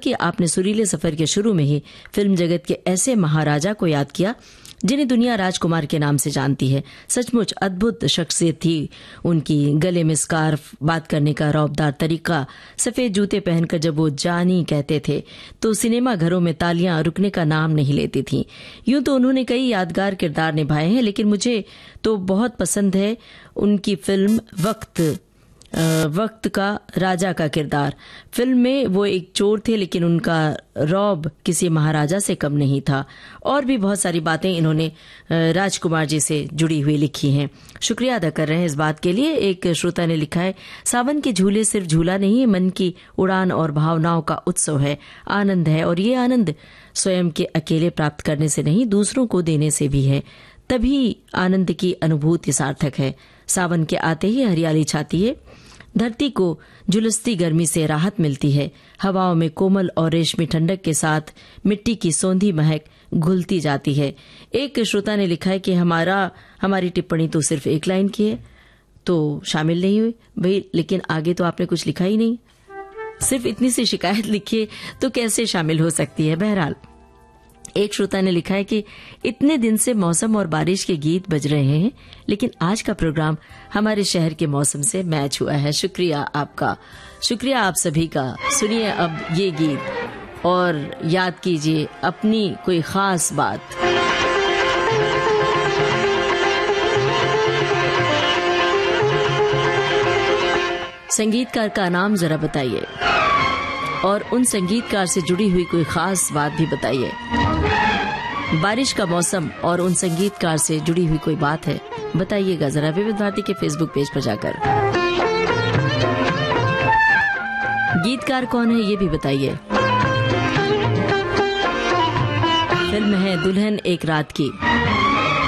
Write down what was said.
कि आपने सुरीले सफर के शुरू में ही फिल्म जगत के ऐसे महाराजा को याद किया जिन्हें दुनिया राजकुमार के नाम से जानती है। सचमुच अद्भुत शख्सियत थी उनकी। गले में स्कार्फ, बात करने का रौबदार तरीका, सफेद जूते पहनकर जब वो जानी कहते थे तो सिनेमा घरों में तालियां रुकने का नाम नहीं लेती थीं। यूं तो उन्होंने कई यादगार किरदार निभाए हैं, लेकिन मुझे तो बहुत पसंद है उनकी फिल्म वक्त का राजा का किरदार। फिल्म में वो एक चोर थे, लेकिन उनका रौब किसी महाराजा से कम नहीं था। और भी बहुत सारी बातें इन्होंने राजकुमार जी से जुड़ी हुई लिखी हैं। शुक्रिया अदा कर रहे हैं इस बात के लिए। एक श्रोता ने लिखा है, सावन के झूले सिर्फ झूला नहीं है, मन की उड़ान और भावनाओं का उत्सव है, आनंद है। और ये आनंद स्वयं के अकेले प्राप्त करने से नहीं, दूसरों को देने से भी है। तभी आनंद की अनुभूति सार्थक है। सावन के आते ही हरियाली छाती है, धरती को झुलसती गर्मी से राहत मिलती है, हवाओं में कोमल और रेशमी ठंडक के साथ मिट्टी की सौंधी महक घुलती जाती है। एक श्रोता ने लिखा है कि हमारी टिप्पणी तो सिर्फ एक लाइन की है, तो शामिल नहीं हुई भाई, लेकिन आगे तो आपने कुछ लिखा ही नहीं। सिर्फ इतनी सी शिकायत लिखिए तो कैसे शामिल हो सकती है। बहरहाल एक श्रोता ने लिखा है कि इतने दिन से मौसम और बारिश के गीत बज रहे हैं, लेकिन आज का प्रोग्राम हमारे शहर के मौसम से मैच हुआ है। शुक्रिया आपका, शुक्रिया आप सभी का। सुनिए अब ये गीत और याद कीजिए अपनी कोई खास बात। संगीतकार का नाम जरा बताइए और उन संगीतकार से जुड़ी हुई कोई खास बात भी बताइए। बारिश का मौसम और उन संगीतकार से जुड़ी हुई कोई बात है, बताइएगा जरा विविध भारती के फेसबुक पेज पर जाकर। गीतकार कौन है ये भी बताइए। फिल्म है दुल्हन एक रात की।